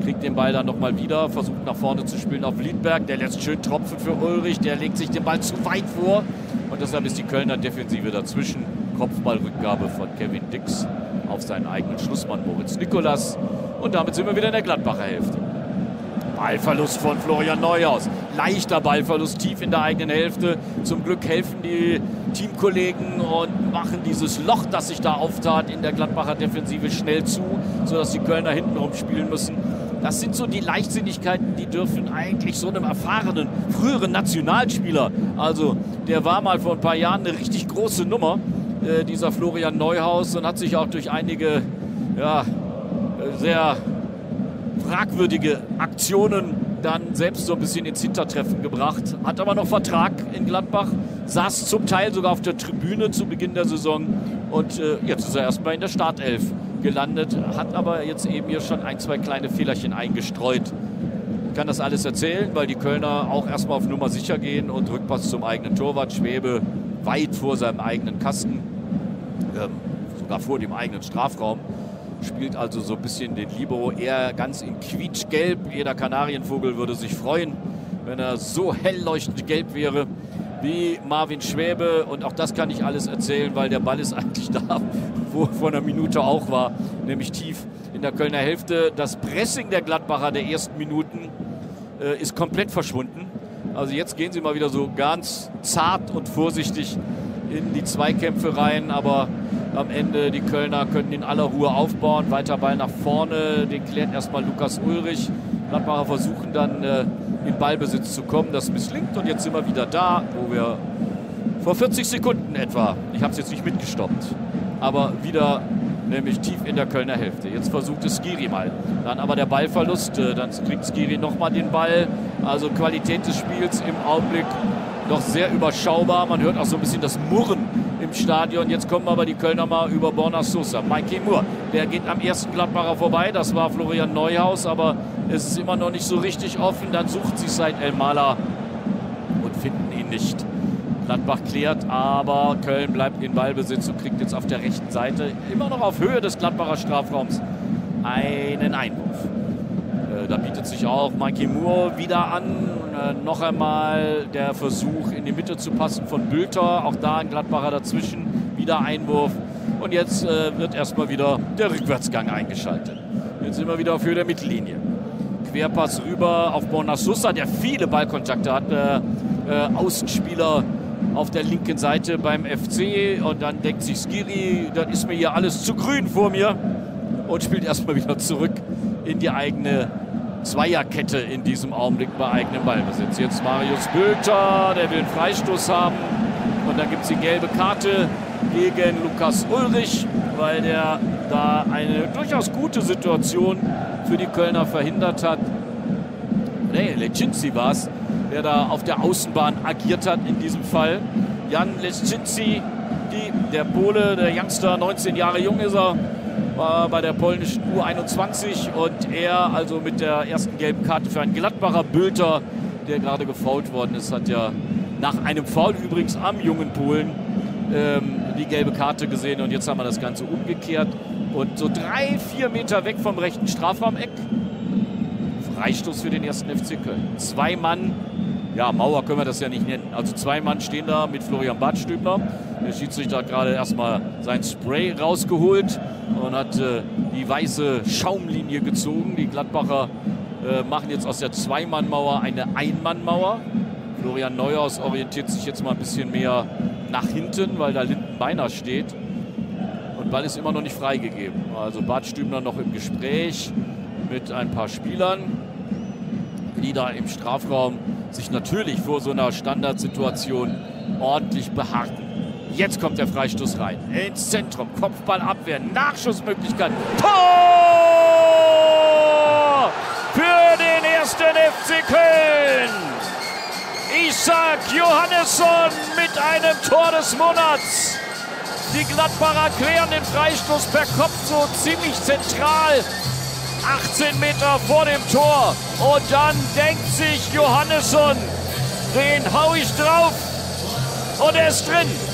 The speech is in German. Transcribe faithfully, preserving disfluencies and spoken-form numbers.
kriegt den Ball dann nochmal wieder, versucht nach vorne zu spielen auf Liedberg. Der lässt schön tropfen für Ulrich, der legt sich den Ball zu weit vor. Und deshalb ist die Kölner Defensive dazwischen. Kopfballrückgabe von Kevin Dix auf seinen eigenen Schlussmann Moritz Nikolas. Und damit sind wir wieder in der Gladbacher Hälfte. Ballverlust von Florian Neuhaus. Leichter Ballverlust tief in der eigenen Hälfte. Zum Glück helfen die Teamkollegen und machen dieses Loch, das sich da auftat, in der Gladbacher Defensive schnell zu, sodass die Kölner hintenrum spielen müssen. Das sind so die Leichtsinnigkeiten, die dürfen eigentlich so einem erfahrenen, früheren Nationalspieler, also der war mal vor ein paar Jahren eine richtig große Nummer, äh, dieser Florian Neuhaus, und hat sich auch durch einige ja, sehr fragwürdige Aktionen dann selbst so ein bisschen ins Hintertreffen gebracht. Hat aber noch Vertrag in Gladbach, saß zum Teil sogar auf der Tribüne zu Beginn der Saison und äh, jetzt ist er erstmal in der Startelf gelandet, hat aber jetzt eben hier schon ein, zwei kleine Fehlerchen eingestreut. Ich kann das alles erzählen, weil die Kölner auch erstmal auf Nummer sicher gehen und Rückpass zum eigenen Torwart. Schwebe weit vor seinem eigenen Kasten, ähm, sogar vor dem eigenen Strafraum. Spielt also so ein bisschen den Libero eher ganz in quietschgelb. Jeder Kanarienvogel würde sich freuen, wenn er so hell leuchtend gelb wäre wie Marvin Schwäbe. Und auch das kann ich alles erzählen, weil der Ball ist eigentlich da, wo er vor einer Minute auch war, nämlich tief in der Kölner Hälfte. Das Pressing der Gladbacher der ersten Minuten äh, ist komplett verschwunden. Also jetzt gehen sie mal wieder so ganz zart und vorsichtig in die Zweikämpfe rein, aber am Ende die Kölner können in aller Ruhe aufbauen. Weiter Ball nach vorne, den klärt erstmal Lukas Ulrich. Gladbacher versuchen dann äh, in Ballbesitz zu kommen. Das misslingt und jetzt sind wir wieder da, wo wir vor vierzig Sekunden etwa, ich habe es jetzt nicht mitgestoppt, aber wieder nämlich tief in der Kölner Hälfte. Jetzt versucht es Skiri mal. Dann aber der Ballverlust, äh, dann kriegt Skiri nochmal den Ball. Also Qualität des Spiels im Augenblick noch sehr überschaubar. Man hört auch so ein bisschen das Murren im Stadion. Jetzt kommen aber die Kölner mal über Borna Sosa. Mikey Moore, der geht am ersten Gladbacher vorbei. Das war Florian Neuhaus, aber es ist immer noch nicht so richtig offen. Dann sucht sich Said El-Mala und finden ihn nicht. Gladbach klärt, aber Köln bleibt in Ballbesitz und kriegt jetzt auf der rechten Seite immer noch auf Höhe des Gladbacher Strafraums einen Einwurf. Äh, da bietet sich auch Mikey Moore wieder an. Äh, noch einmal der Versuch in die Mitte zu passen von Bülter. Auch da ein Gladbacher dazwischen. Wieder Einwurf. Und jetzt äh, wird erstmal wieder der Rückwärtsgang eingeschaltet. Jetzt sind wir wieder auf Höhe der Mittellinie. Querpass rüber auf Borna Sosa, der viele Ballkontakte hat. Äh, äh, Außenspieler auf der linken Seite beim F C. Und dann denkt sich Skiri, dann ist mir hier alles zu grün vor mir. Und spielt erstmal wieder zurück in die eigene Zweierkette in diesem Augenblick bei eigenem Ballbesitz. Jetzt Marius Bülter, der will einen Freistoß haben. Und dann gibt es die gelbe Karte gegen Lukas Ulrich, weil der da eine durchaus gute Situation für die Kölner verhindert hat. Nee, Leszczynski war es, der da auf der Außenbahn agiert hat in diesem Fall. Jan Leszczynski, die, der Pole, der Youngster, neunzehn Jahre jung ist er, war bei der polnischen U einundzwanzig und er also mit der ersten gelben Karte für einen Gladbacher. Bülter, der gerade gefoult worden ist, hat ja nach einem Foul übrigens am jungen Polen ähm, die gelbe Karte gesehen und jetzt haben wir das Ganze umgekehrt und so drei, vier Meter weg vom rechten Strafraumeck Freistoß für den ersten F C Köln. Zwei Mann, ja Mauer können wir das ja nicht nennen, also zwei Mann stehen da mit Florian Badstübner. Der Schiedsrichter hat gerade erstmal sein Spray rausgeholt und hat äh, die weiße Schaumlinie gezogen. Die Gladbacher äh, machen jetzt aus der Zwei-Mann-Mauer eine Ein-Mann-Mauer. Florian Neuhaus orientiert sich jetzt mal ein bisschen mehr nach hinten, weil da Lindenbeiner steht. Und Ball ist immer noch nicht freigegeben. Also Badstübner noch im Gespräch mit ein paar Spielern, die da im Strafraum sich natürlich vor so einer Standardsituation ordentlich beharten. Jetzt kommt der Freistoß rein. Ins Zentrum. Kopfballabwehr. Nachschussmöglichkeit. Tor! Für den ersten F C Köln. Isaac Johannesson mit einem Tor des Monats. Die Gladbacher klären den Freistoß per Kopf so ziemlich zentral. achtzehn Meter vor dem Tor. Und dann denkt sich Johannesson, den hau ich drauf. Und er ist drin.